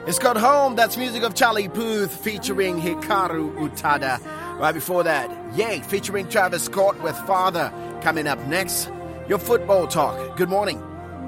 It's called Home. That's music of Charlie Puth featuring Hikaru Utada. Right before that, Yay featuring Travis Scott with Father. Coming up next, your football talk. Good morning.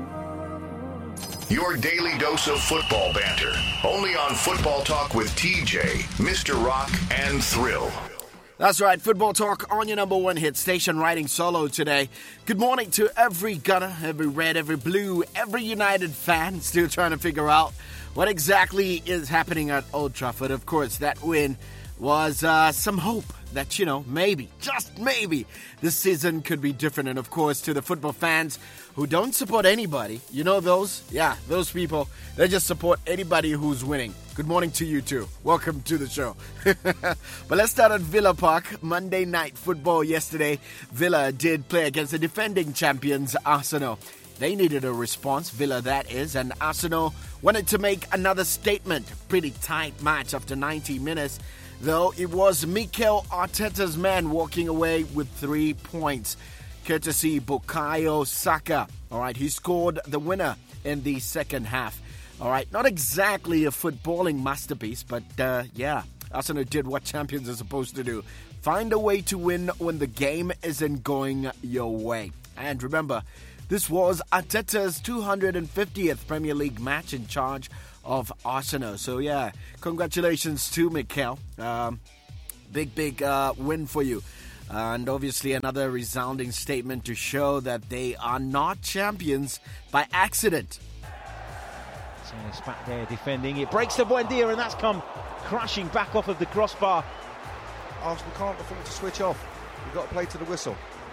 Your daily dose of football banter. Only on Football Talk with TJ, Mr. Rock, and Thrill. That's right, Football Talk on your number one hit station, riding solo today. Good morning to every Gunner, every Red, every Blue, every United fan still trying to figure out what exactly is happening at Old Trafford. Of course, that win was some hope that, maybe, just maybe, this season could be different. And of course, to the football fans who don't support anybody, you know those? Yeah, those people, they just support anybody who's winning. Good morning to you too. Welcome to the show. But let's start at Villa Park. Monday night football yesterday. Villa did play against the defending champions, Arsenal. They needed a response, Villa that is, and Arsenal wanted to make another statement. Pretty tight match after 90 minutes, though it was Mikel Arteta's man walking away with 3 points, courtesy Bukayo Saka. All right, he scored the winner in the second half. All right, not exactly a footballing masterpiece, but Arsenal did what champions are supposed to do. Find a way to win when the game isn't going your way. And remember, this was Arteta's 250th Premier League match in charge of Arsenal. So, congratulations to Mikel. Big win for you. And obviously another resounding statement to show that they are not champions by accident. It's back there defending. It breaks the Buendia, and that's come crashing back off of the crossbar. Arsenal can't afford to switch off. You've got to play to the whistle.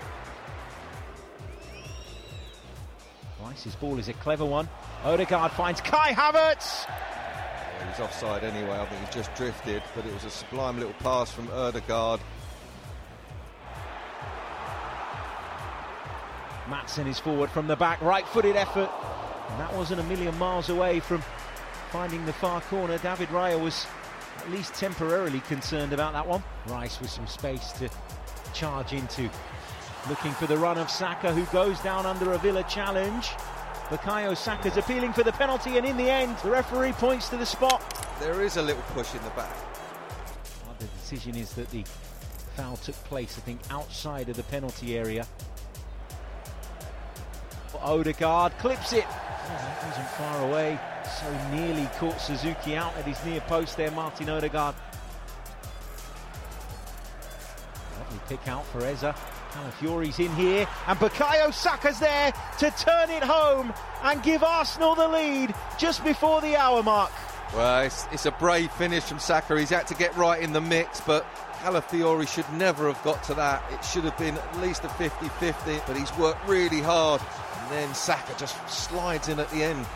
Rice's ball is a clever one. Odegaard finds Kai Havertz. Yeah, he's offside anyway. I think he's just drifted, but it was a sublime little pass from Odegaard. Maatsen is forward from the back, right-footed effort. And that wasn't a million miles away from finding the far corner. David Raya was at least temporarily concerned about that one. Rice with some space to charge into. Looking for the run of Saka, who goes down under a Villa challenge. Bukayo Saka's appealing for the penalty, and in the end, the referee points to the spot. There is a little push in the back. The decision is that the foul took place, I think, outside of the penalty area. Odegaard clips it. That wasn't far away. So nearly caught Suzuki out at his near post there, Martin Odegaard. Lovely pick out for Eza. Calafiori's in here, and Bukayo Saka's there to turn it home and give Arsenal the lead just before the hour mark. Well, it's a brave finish from Saka. He's had to get right in the mix, but Calafiori should never have got to that. It should have been at least a 50-50, but he's worked really hard. And then Saka just slides in at the end.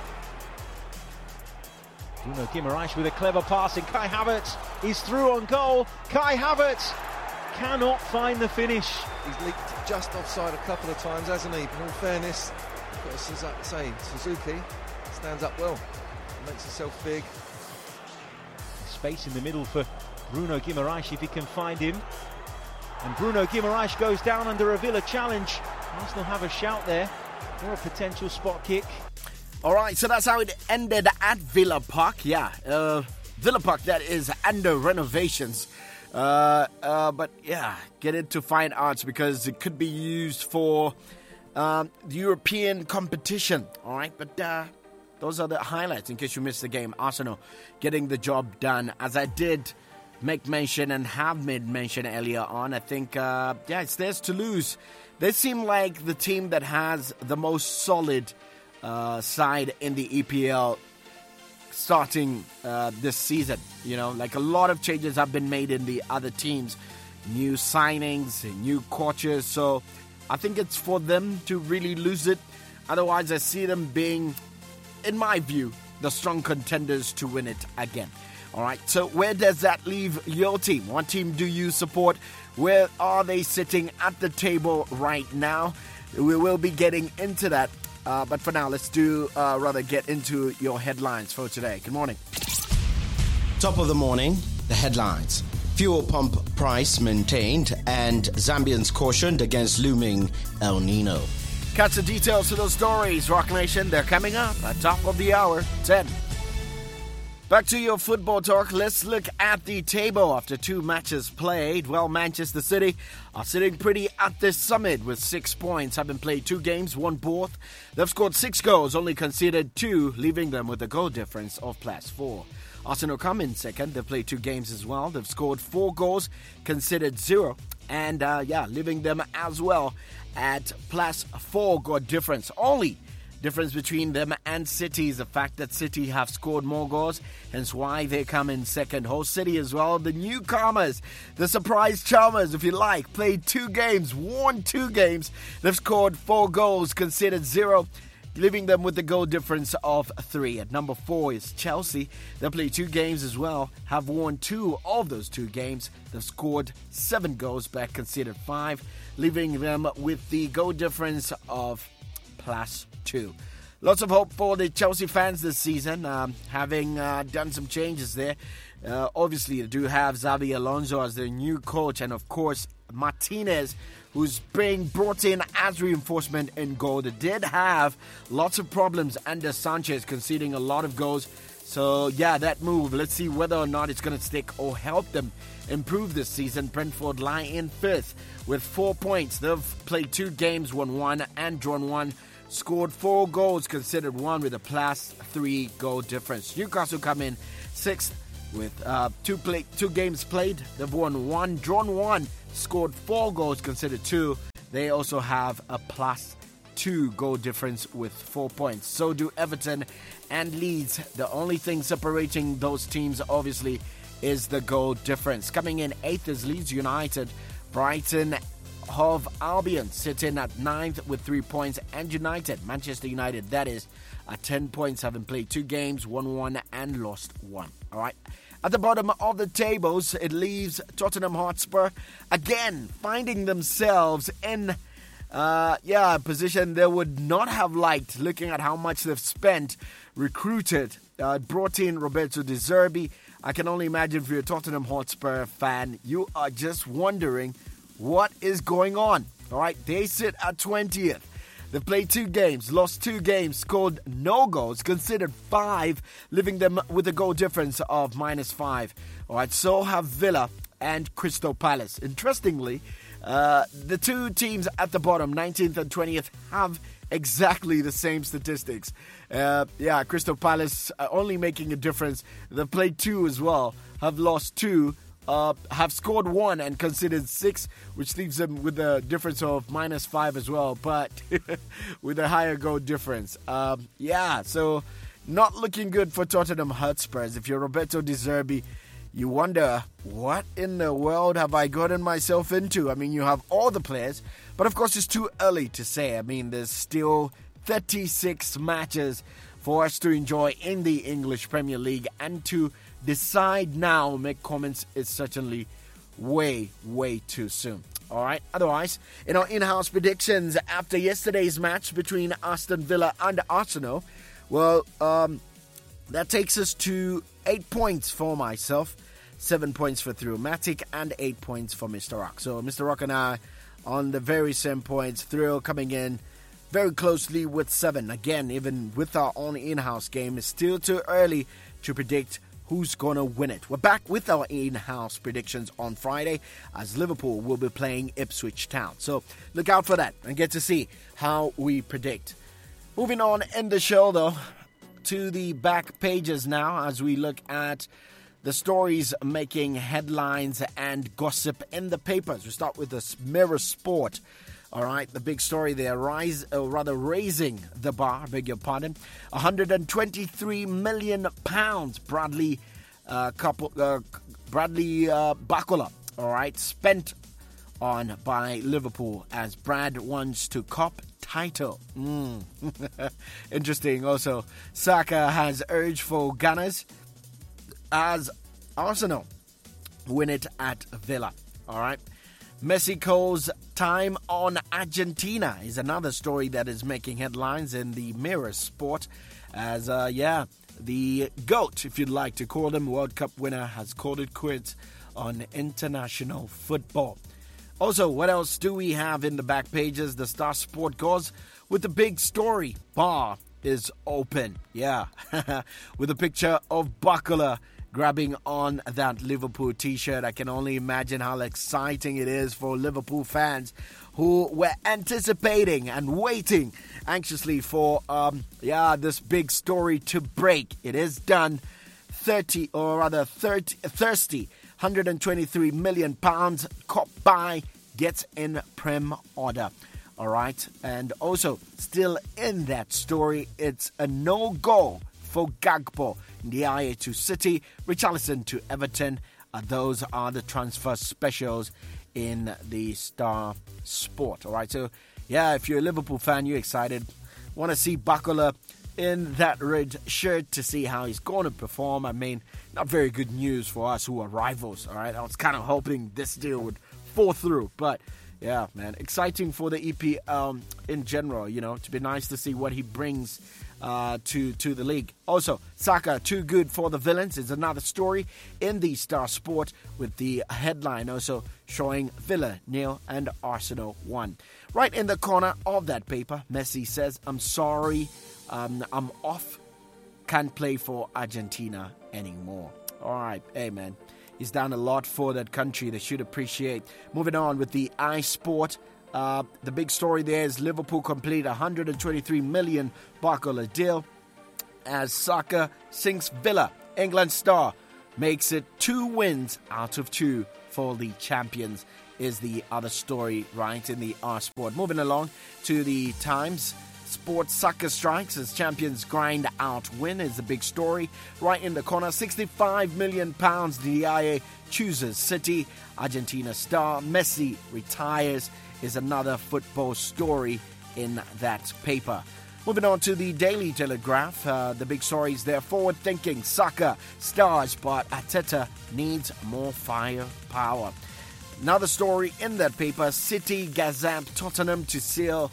Bruno Guimaraes with a clever pass, and Kai Havertz is through on goal. Kai Havertz cannot find the finish. He's leaked just offside a couple of times, hasn't he? But in all fairness, Suzuki stands up well, makes himself big. Space in the middle for Bruno Guimaraes if he can find him. And Bruno Guimaraes goes down under a Villa challenge. Arsenal have a shout there, or a potential spot kick. All right, so that's how it ended at Villa Park. Villa Park, that is under renovations. But get into fine arts because it could be used for the European competition. All right, but those are the highlights in case you missed the game. Arsenal getting the job done, as I did make mention and have made mention earlier on. I think, it's theirs to lose. They seem like the team that has the most solid side in the EPL starting this season. Like a lot of changes have been made in the other teams, new signings, new coaches. So I think it's for them to really lose it. Otherwise, I see them being, in my view, the strong contenders to win it again. All right, so where does that leave your team? What team do you support? Where are they sitting at the table right now? We will be getting into that. But for now, let's get into your headlines for today. Good morning. Top of the morning, the headlines. Fuel pump price maintained and Zambians cautioned against looming El Nino. Catch the details of those stories, Rock Nation. They're coming up at top of the hour, 10. Back to your football talk. Let's look at the table after 2 matches played. Well, Manchester City are sitting pretty at the summit with 6 points. Having played 2 games, won both. They've scored 6 goals, only conceded 2, leaving them with a goal difference of +4. Arsenal come in second. They've played 2 games as well. They've scored 4 goals, conceded 0. And, leaving them as well at +4 goal difference. Only difference between them and City is the fact that City have scored more goals, hence why they come in second. Hull City as well, the newcomers, the surprise charmers, if you like, played 2 games, won 2 games. They've scored 4 goals, conceded 0, leaving them with the goal difference of 3. At number 4 is Chelsea. They played 2 games as well, have won 2 of those 2 games. They've scored 7 goals, but conceded 5, leaving them with the goal difference of +2. Lots of hope for the Chelsea fans this season, having done some changes there. Obviously, they do have Xabi Alonso as their new coach, and of course, Martinez, who's being brought in as reinforcement in goal. They did have lots of problems under Sanchez, conceding a lot of goals. So, that move, let's see whether or not it's going to stick or help them improve this season. Brentford lie in 5th with 4 points. They've played 2 games, won 1 and drawn 1. Scored 4 goals, considered 1 with a +3 goal difference. Newcastle come in 6th with 2 games played. They've won 1, drawn 1, scored 4 goals, considered 2. They also have a +2 goal difference with 4 points. So do Everton and Leeds. The only thing separating those teams, obviously, is the goal difference. Coming in 8th is Leeds United. Brighton Hove Albion sitting at 9th with 3 points, and Manchester United, that is, at 10 points, having played 2 games, won 1 and lost 1. All right. At the bottom of the tables, it leaves Tottenham Hotspur again finding themselves in a position they would not have liked, looking at how much they've spent, recruited, brought in Roberto De Zerbi. I can only imagine if you're a Tottenham Hotspur fan, you are just wondering what is going on. All right, they sit at 20th. They've played 2 games, lost 2 games, scored no goals, considered 5, leaving them with a goal difference of -5. All right, so have Villa and Crystal Palace. Interestingly, the 2 teams at the bottom, 19th and 20th, have exactly the same statistics. Crystal Palace only making a difference. They've played 2 as well, have lost 2. Have scored 1 and considered 6, which leaves them with a difference of -5 as well, but with a higher goal difference. So not looking good for Tottenham Hotspurs. If you're Roberto De Zerbi, you wonder, what in the world have I gotten myself into? I mean, you have all the players, but of course it's too early to say. I mean, there's still 36 matches for us to enjoy in the English Premier League, and to decide now, make comments, is certainly way too soon. All right. Otherwise, in our in-house predictions after yesterday's match between Aston Villa and Arsenal, well, that takes us to 8 points for myself, 7 points for Thrill-Matic, and 8 points for Mr. Rock. So Mr. Rock and I on the very same points. Thrill coming in very closely with 7. Again, even with our own in-house game, it's still too early to predict who's going to win it. We're back with our in-house predictions on Friday, as Liverpool will be playing Ipswich Town. So look out for that and get to see how we predict. Moving on in the show, though, to the back pages now, as we look at the stories making headlines and gossip in the papers. We start with the Mirror Sport. All right, the big story there, raising the bar, beg your pardon. £123 million Bradley Barcola, all right, spent on by Liverpool as Brad wants to cop title. Interesting. Also, Saka has urged for Gunners as Arsenal win it at Villa. All right. Messi calls time on Argentina is another story that is making headlines in the Mirror Sport, as the GOAT, if you'd like to call him, World Cup winner, has called it quits on international football. Also, what else do we have in the back pages? The Star Sport goes with the big story. Bar is open. Yeah, with a picture of Buckler grabbing on that Liverpool t-shirt. I can only imagine how exciting it is for Liverpool fans who were anticipating and waiting anxiously for this big story to break. It is done. Thirsty £123 million cop buy gets in Prem order. All right, and also still in that story, it's a no-go for Gakpo, Ndiaye to City, Richarlison to Everton. Those are the transfer specials in the Star Sport. All right, so yeah, if you're a Liverpool fan, you're excited. Want to see Buckler in that red shirt to see how he's going to perform. I mean, not very good news for us who are rivals. All right, I was kind of hoping this deal would fall through, but yeah, man, exciting for the EPL in general. You know, to be nice to see what he brings to the league. Also, Saka too good for the villains is another story in the Star Sport, with the headline also showing Villa 0 and Arsenal 1. Right in the corner of that paper, Messi says, "I'm sorry, I'm off, can't play for Argentina anymore." All right, hey man, he's done a lot for that country. They should appreciate. Moving on with the iSport. The big story there is Liverpool complete $123 million Buckler deal as Saka sinks Villa. England star makes it 2 wins out of 2 for the champions is the other story right in the iSport. Moving along to the Times. Sports Soccer strikes as champions grind out win is the big story. Right in the corner, £65 million. Ndiaye chooses City. Argentina star Messi retires is another football story in that paper. Moving on to the Daily Telegraph. The big story is there. Forward-thinking Saka stars, but Arteta needs more firepower. Another story in that paper. City gazette Tottenham to seal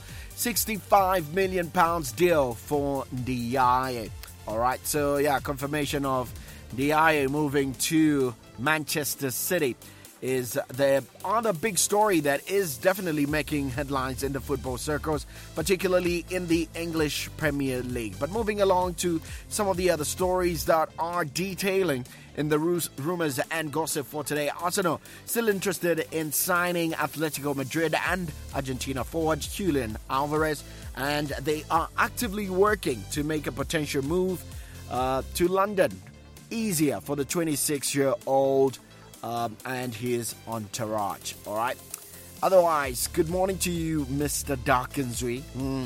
£65 million deal for Ndiaye. All right, so yeah, confirmation of Ndiaye moving to Manchester City is the other big story that is definitely making headlines in the football circles, particularly in the English Premier League. But moving along to some of the other stories that are detailing in the rumors and gossip for today. Arsenal still interested in signing Atletico Madrid and Argentina forward Julian Alvarez, and they are actively working to make a potential move to London easier for the 26-year-old and his entourage. All right. Otherwise, good morning to you, Mr. Darkinswy.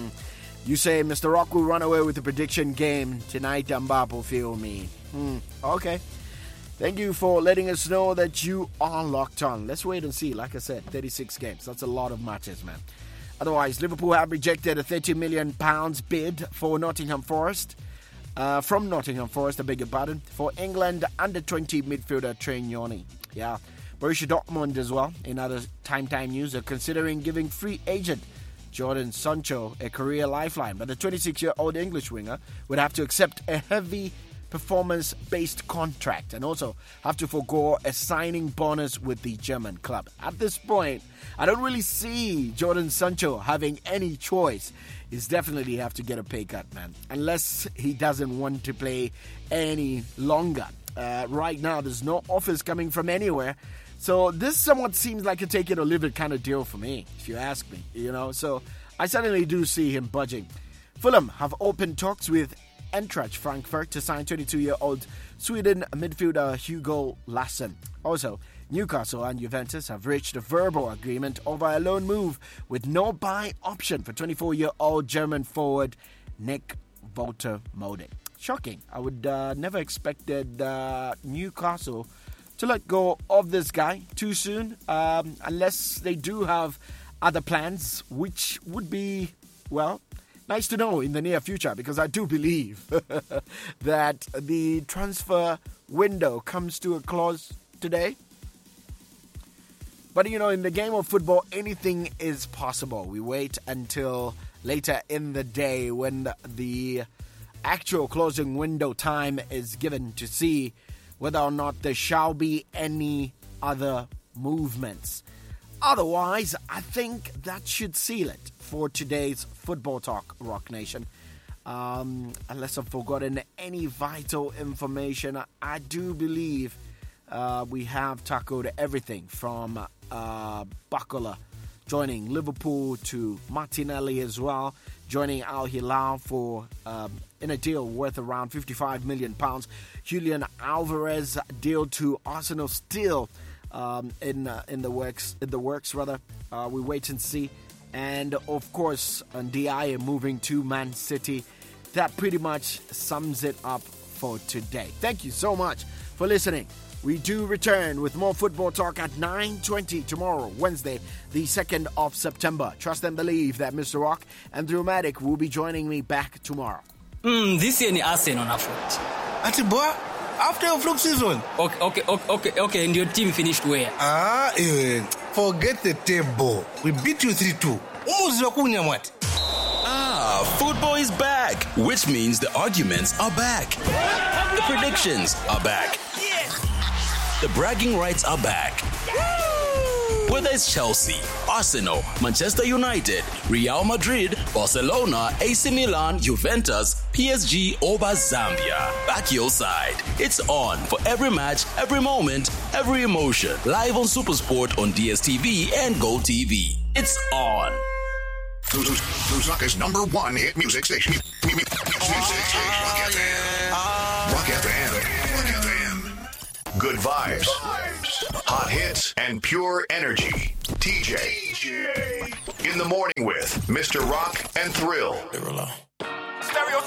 You say Mr. Rock will run away with the prediction game tonight. Mbappe feel me. Okay. Thank you for letting us know that you are locked on. Let's wait and see. Like I said, 36 games. That's a lot of matches, man. Otherwise, Liverpool have rejected a £30 million bid for Nottingham Forest. From Nottingham Forest, I beg your pardon, for England under-20 midfielder Trey Noni. Yeah, Borussia Dortmund as well, in other time news, are considering giving free agent Jadon Sancho a career lifeline. But the 26-year-old English winger would have to accept a heavy performance-based contract and also have to forgo a signing bonus with the German club. At this point, I don't really see Jadon Sancho having any choice. He's definitely have to get a pay cut, man, unless he doesn't want to play any longer. Right now, there's no offers coming from anywhere. So this somewhat seems like a take it or leave it kind of deal for me, if you ask me, you know. So I certainly do see him budging. Fulham have opened talks with Eintracht Frankfurt to sign 22-year-old Sweden midfielder Hugo Larsson. Also, Newcastle and Juventus have reached a verbal agreement over a loan move with no buy option for 24-year-old German forward Nick Wolter-Moding. Shocking. I would never expected Newcastle to let go of this guy too soon, unless they do have other plans, which would be, well, nice to know in the near future, because I do believe that the transfer window comes to a close today. But, you know, in the game of football, anything is possible. We wait until later in the day when the actual closing window time is given to see whether or not there shall be any other movements. Otherwise, I think that should seal it for today's Football Talk, Rock Nation. Unless I've forgotten any vital information, I do believe we have tackled everything from Bakola joining Liverpool to Martinelli as well, joining Al Hilal for in a deal worth around £55 million. Julian Alvarez deal to Arsenal still in the works. We wait and see. And of course, Ndiaye moving to Man City. That pretty much sums it up for today. Thank you so much for listening. We do return with more football talk at 9:20 tomorrow, Wednesday, the 2nd of September. Trust and believe that Mr. Rock and Dramatic will be joining me back tomorrow. This year ni Arsenal na foot. Ati boy, after your fluke season. Okay, and your team finished where? Forget the table. We beat you 3-2. Football is back, which means the arguments are back. The predictions are back. The bragging rights are back. Whether it's Chelsea, Arsenal, Manchester United, Real Madrid, Barcelona, AC Milan, Juventus, PSG, or Zambia, back your side. It's on for every match, every moment, every emotion. Live on SuperSport on DSTV and GoTV. It's on. Lusaka's #1 hit music station. Rock FM. Good vibes, hot hits, and pure energy. TJ. In the morning with Mr. Rock and Thrill.